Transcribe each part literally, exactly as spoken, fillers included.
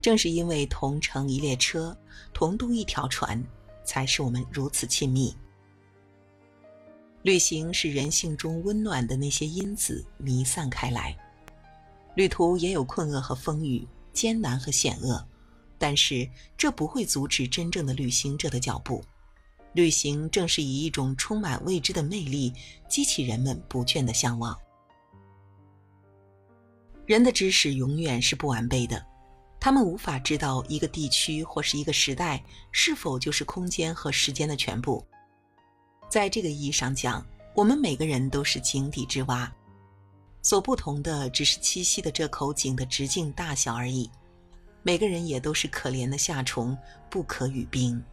正是因为同乘一列车，同渡一条船，才使我们如此亲密。旅行使人性中温暖的那些因子弥散开来，旅途也有困厄和风雨，艰难和险恶，但是这不会阻止真正的旅行者的脚步。旅行正是以一种充满未知的魅力，激起人们不倦的向往。人的知识永远是不完备的，他们无法知道一个地区或是一个时代是否就是空间和时间的全部。在这个意义上讲，我们每个人都是井底之蛙，所不同的只是栖息的这口井的直径大小而已。每个人也都是可怜的夏虫，不可语冰。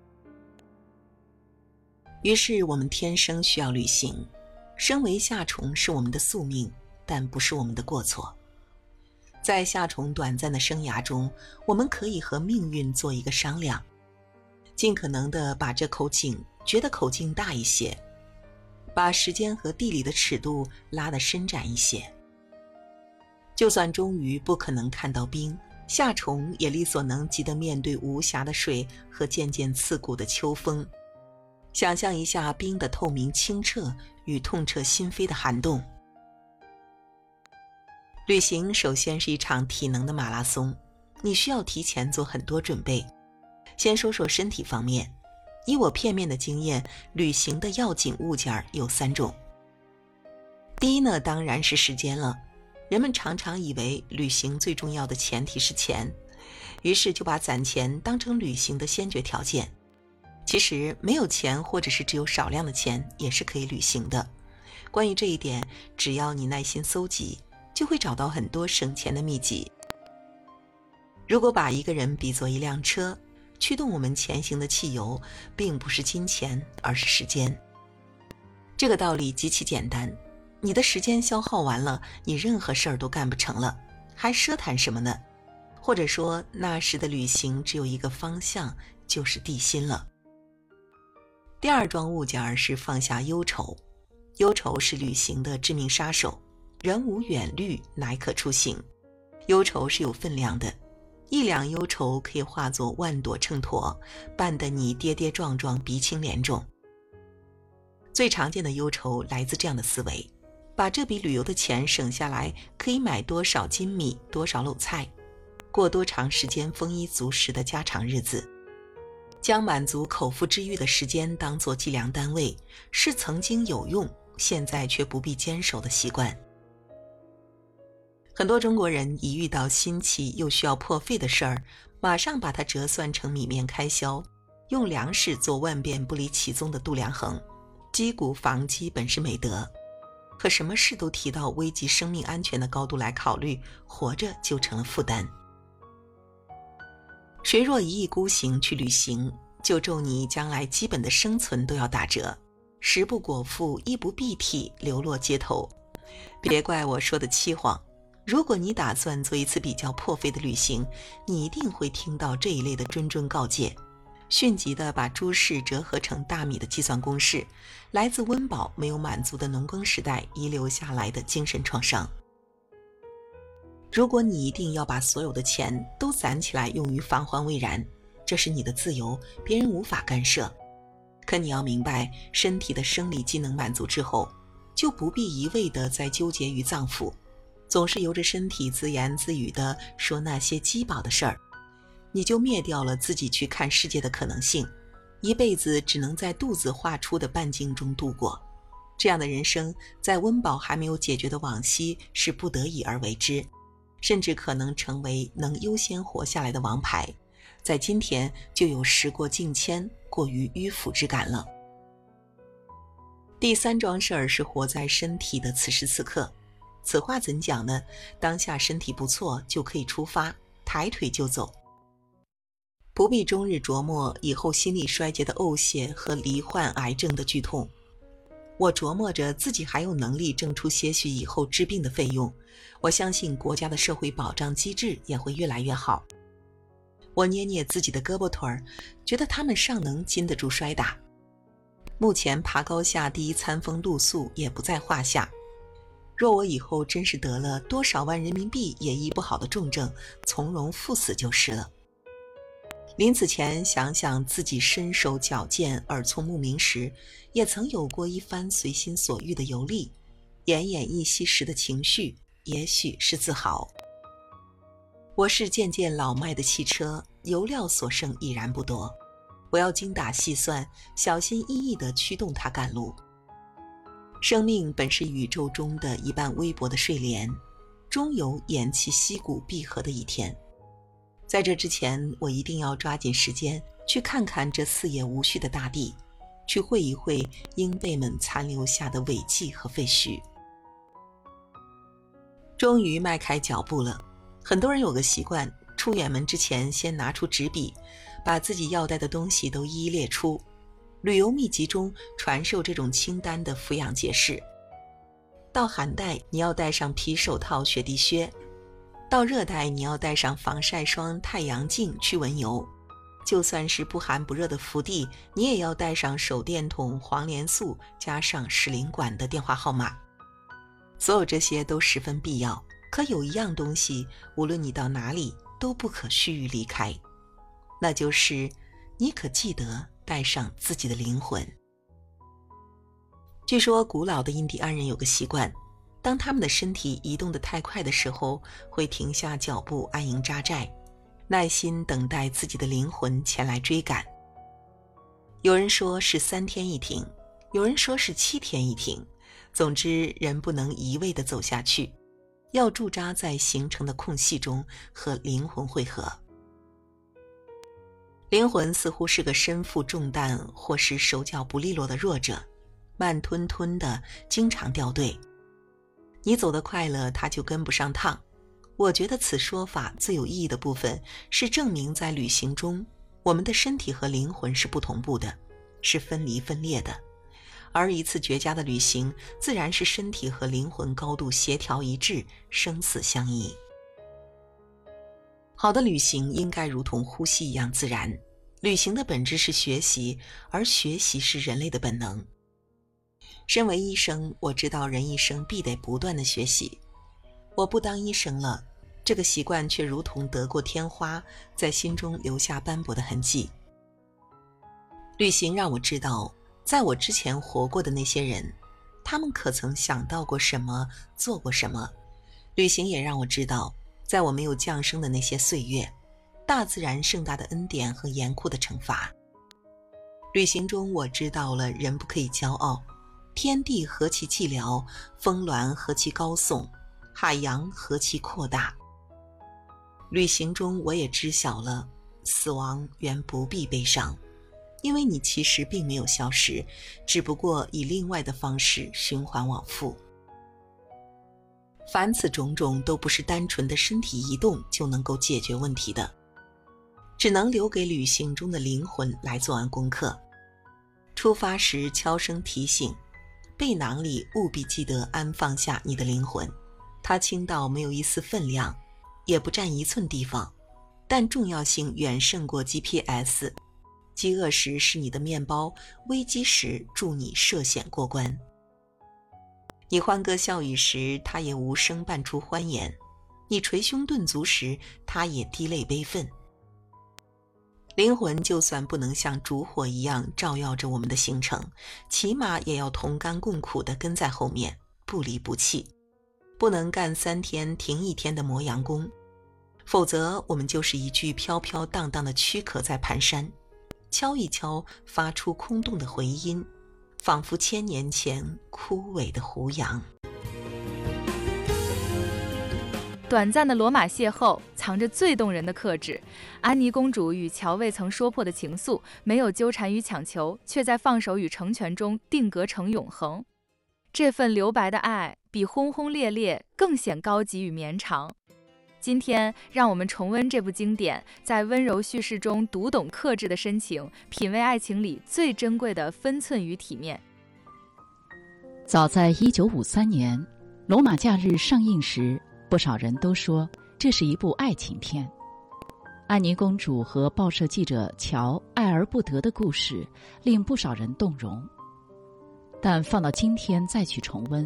于是我们天生需要旅行，身为夏虫是我们的宿命，但不是我们的过错。在夏虫短暂的生涯中，我们可以和命运做一个商量，尽可能地把这口井觉得口径大一些，把时间和地理的尺度拉得伸展一些。就算终于不可能看到冰，夏虫也力所能及地面对无暇的水和渐渐刺骨的秋风。想象一下冰的透明清澈与痛彻心扉的寒冻。旅行首先是一场体能的马拉松，你需要提前做很多准备。先说说身体方面，以我片面的经验，旅行的要紧物件有三种。第一呢，当然是时间了。人们常常以为旅行最重要的前提是钱，于是就把攒钱当成旅行的先决条件。其实没有钱或者是只有少量的钱也是可以旅行的。关于这一点，只要你耐心搜集，就会找到很多省钱的秘籍。如果把一个人比作一辆车，驱动我们前行的汽油并不是金钱，而是时间。这个道理极其简单，你的时间消耗完了，你任何事儿都干不成了，还奢谈什么呢？或者说那时的旅行只有一个方向，就是地心了。第二桩物件是放下忧愁。忧愁是旅行的致命杀手，人无远虑，乃可出行。忧愁是有分量的，一两忧愁可以化作万朵秤砣，绊得你跌跌撞撞，鼻青脸肿。最常见的忧愁来自这样的思维：把这笔旅游的钱省下来，可以买多少斤米，多少篓菜，过多长时间丰衣足食的家常日子。将满足口腹之欲的时间当作计量单位，是曾经有用，现在却不必坚守的习惯。很多中国人一遇到新奇又需要破费的事儿，马上把它折算成米面开销，用粮食做万变不离其宗的度量衡。击鼓防饥本是美德，可什么事都提到危及生命安全的高度来考虑，活着就成了负担。谁若一意孤行去旅行，就咒你将来基本的生存都要打折，食不果腹，衣不蔽体，流落街头。别怪我说的凄惶，如果你打算做一次比较破费的旅行，你一定会听到这一类的谆谆告诫，迅疾地把诸事折合成大米的计算公式，来自温饱没有满足的农耕时代遗留下来的精神创伤。如果你一定要把所有的钱都攒起来用于防患未然，这是你的自由，别人无法干涉。可你要明白，身体的生理机能满足之后，就不必一味地在纠结于脏腑，总是由着身体自言自语地说那些鸡饱的事儿，你就灭掉了自己去看世界的可能性，一辈子只能在肚子画出的半径中度过。这样的人生，在温饱还没有解决的往昔是不得已而为之，甚至可能成为能优先活下来的王牌，在今天就有时过境迁，过于迂腐之感了。第三桩事儿是活在身体的此时此刻。此话怎讲呢？当下身体不错，就可以出发，抬腿就走，不必终日琢磨以后心力衰竭的呕血和罹患癌症的剧痛。我琢磨着自己还有能力挣出些许以后治病的费用，我相信国家的社会保障机制也会越来越好。我捏捏自己的胳膊腿儿，觉得他们尚能经得住摔打。目前爬高下第一餐风露宿也不在话下。 若我以后真是得了多少万人民币也医不好的重症，从容赴死就是了。临死前想想自己身手矫健、耳聪目明时，也曾有过一番随心所欲的游历，奄奄一息时的情绪，也许是自豪。我是渐渐老迈的汽车，油料所剩已然不多，我要精打细算，小心翼翼地驱动它赶路。生命本是宇宙中的一瓣微薄的睡莲，终有偃旗息鼓闭合的一天。在这之前，我一定要抓紧时间去看看这四野无序的大地，去会一会鹰辈们残留下的违纪和废墟。终于迈开脚步了。很多人有个习惯，出远门之前先拿出纸笔，把自己要带的东西都一一列出。旅游秘籍中传授这种清单的俯仰节式。到寒带你要带上皮手套、雪地靴；到热带你要带上防晒霜、太阳镜、驱蚊油；就算是不寒不热的福地，你也要带上手电筒、黄连素，加上使领馆的电话号码。所有这些都十分必要，可有一样东西，无论你到哪里都不可须臾离开，那就是你可记得带上自己的灵魂。据说古老的印第安人有个习惯，当他们的身体移动得太快的时候，会停下脚步安营扎寨，耐心等待自己的灵魂前来追赶。有人说是三天一停，有人说是七天一停，总之人不能一味地走下去，要驻扎在形成的空隙中和灵魂汇合。灵魂似乎是个身负重担或是手脚不利落的弱者，慢吞吞的，经常掉队。你走得快了，他就跟不上趟。我觉得此说法最有意义的部分是证明在旅行中，我们的身体和灵魂是不同步的，是分离分裂的。而一次绝佳的旅行，自然是身体和灵魂高度协调一致，生死相依。好的旅行应该如同呼吸一样自然。旅行的本质是学习，而学习是人类的本能。身为医生，我知道人一生必得不断的学习。我不当医生了，这个习惯却如同得过天花，在心中留下斑驳的痕迹。旅行让我知道，在我之前活过的那些人，他们可曾想到过什么，做过什么。旅行也让我知道，在我没有降生的那些岁月，大自然盛大的恩典和严酷的惩罚。旅行中我知道了人不可以骄傲，天地何其寂寥，峰峦何其高耸，海洋何其阔大。旅行中我也知晓了死亡原不必悲伤，因为你其实并没有消失，只不过以另外的方式循环往复。凡此种种都不是单纯的身体移动就能够解决问题的，只能留给旅行中的灵魂来做完功课。出发时悄声提醒，背囊里务必记得安放下你的灵魂，它轻到没有一丝分量，也不占一寸地方，但重要性远胜过 G P S。 饥饿时是你的面包，危机时助你涉险过关。你欢歌笑语时，他也无声伴出欢颜；你捶胸顿足时，他也滴泪悲愤。灵魂就算不能像烛火一样照耀着我们的行程，起码也要同甘共苦地跟在后面，不离不弃，不能干三天停一天的磨洋工，否则我们就是一具飘飘荡荡的躯壳在蹒跚，敲一敲发出空洞的回音，仿佛千年前枯萎的胡杨。 短暂的罗马邂逅藏着最动人的克制，安妮公主与乔未曾说破的情愫，没有纠缠与强求，却在放手与成全中定格成永恒。这份留白的爱比轰轰烈烈更显高级与绵长。今天让我们重温这部经典，在温柔叙事中读懂克制的深情，品味爱情里最珍贵的分寸与体面。 早在一九五三年，《罗马假日》上映时，不少人都说这是一部爱情片。安妮公主和报社记者乔爱而不得的故事令不少人动容，但放到今天再去重温，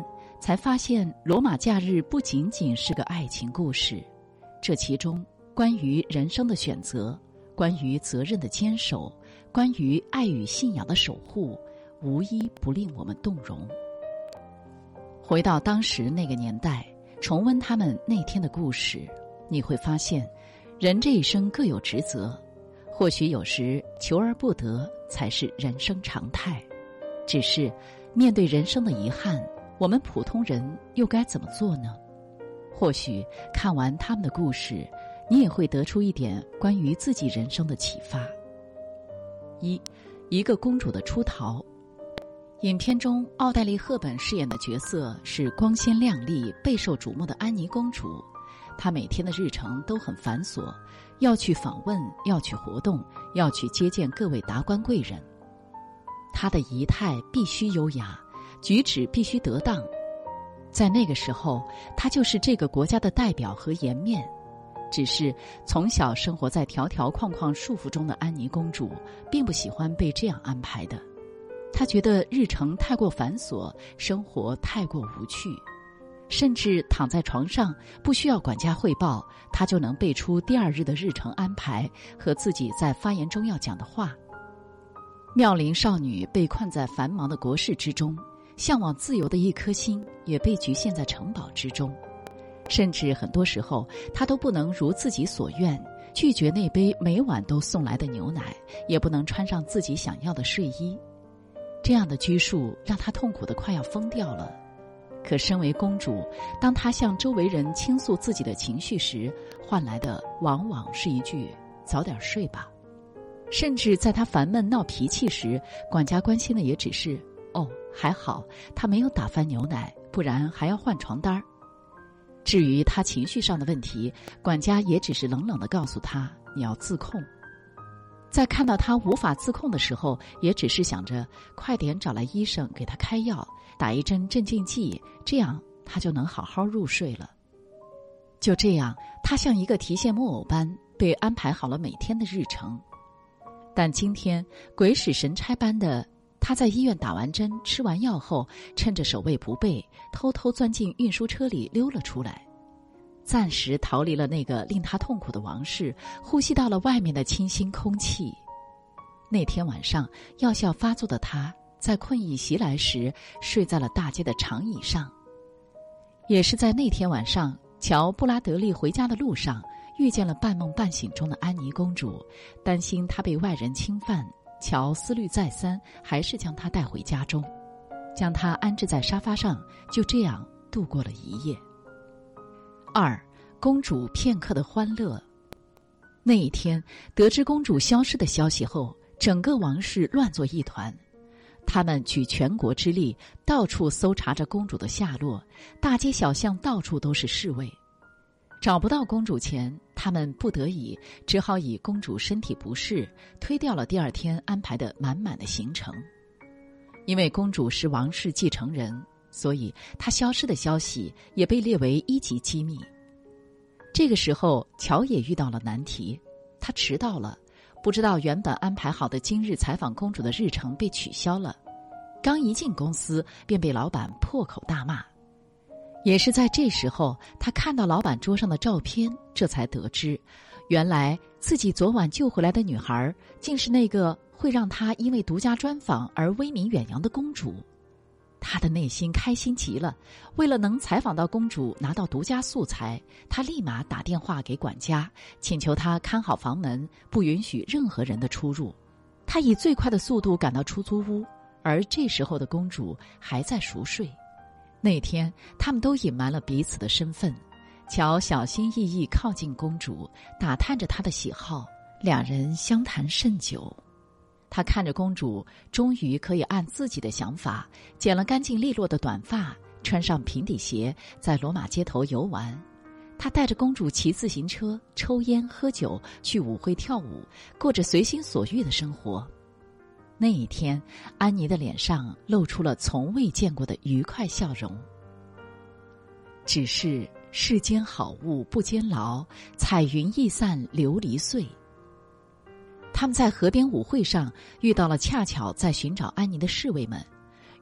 才发现罗马假日不仅仅是个爱情故事，这其中关于人生的选择，关于责任的坚守，关于爱与信仰的守护，无一不令我们动容。回到当时那个年代，重温他们那天的故事，你会发现，人这一生各有职责，或许有时求而不得才是人生常态。只是面对人生的遗憾，我们普通人又该怎么做呢？或许看完他们的故事，你也会得出一点关于自己人生的启发。一，一个公主的出逃。影片中奥黛丽·赫本饰演的角色是光鲜亮丽、备受瞩目的安妮公主。她每天的日程都很繁琐，要去访问，要去活动，要去接见各位达官贵人。她的仪态必须优雅，举止必须得当。在那个时候，她就是这个国家的代表和颜面。只是从小生活在条条框框束缚中的安妮公主，并不喜欢被这样安排的。她觉得日程太过繁琐，生活太过无趣，甚至躺在床上不需要管家汇报，她就能背出第二日的日程安排和自己在发言中要讲的话。妙龄少女被困在繁忙的国事之中，向往自由的一颗心也被局限在城堡之中，甚至很多时候她都不能如自己所愿，拒绝那杯每晚都送来的牛奶，也不能穿上自己想要的睡衣。这样的拘束让她痛苦得快要疯掉了。可身为公主，当她向周围人倾诉自己的情绪时，换来的往往是一句早点睡吧。甚至在她烦闷闹脾气时，管家关心的也只是哦，还好她没有打翻牛奶，不然还要换床单。至于她情绪上的问题，管家也只是冷冷地告诉她你要自控。在看到她无法自控的时候，也只是想着快点找来医生给她开药，打一针镇静剂，这样她就能好好入睡了。就这样，她像一个提线木偶般被安排好了每天的日程。但今天鬼使神差般的，她在医院打完针吃完药后，趁着守卫不备，偷偷钻进运输车里溜了出来，暂时逃离了那个令她痛苦的王室，呼吸到了外面的清新空气。那天晚上药效发作的她，在困意袭来时睡在了大街的长椅上。也是在那天晚上，乔布拉德利回家的路上遇见了半梦半醒中的安妮公主，担心她被外人侵犯，乔思虑再三，还是将她带回家中，将她安置在沙发上，就这样度过了一夜。二，公主片刻的欢乐。那一天，得知公主消失的消息后，整个王室乱作一团。他们举全国之力，到处搜查着公主的下落，大街小巷到处都是侍卫。找不到公主前，他们不得已只好以公主身体不适，推掉了第二天安排的满满的行程。因为公主是王室继承人，所以她消失的消息也被列为一级机密。这个时候，乔也遇到了难题，他迟到了，不知道原本安排好的今日采访公主的日程被取消了。刚一进公司，便被老板破口大骂。也是在这时候，他看到老板桌上的照片，这才得知，原来自己昨晚救回来的女孩，竟是那个会让他因为独家专访而威名远扬的公主。他的内心开心极了，为了能采访到公主，拿到独家素材，他立马打电话给管家，请求他看好房门，不允许任何人的出入。他以最快的速度赶到出租屋，而这时候的公主还在熟睡。那天他们都隐瞒了彼此的身份，乔小心翼翼靠近公主，打探着她的喜好，两人相谈甚久。他看着公主终于可以按自己的想法剪了干净利落的短发，穿上平底鞋，在罗马街头游玩。他带着公主骑自行车，抽烟喝酒，去舞会跳舞，过着随心所欲的生活。那一天，安妮的脸上露出了从未见过的愉快笑容。只是世间好物不坚牢，彩云易散琉璃碎。他们在河边舞会上遇到了恰巧在寻找安妮的侍卫们，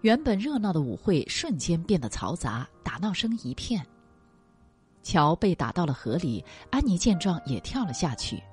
原本热闹的舞会瞬间变得嘈杂，打闹声一片。乔被打到了河里，安妮见状也跳了下去。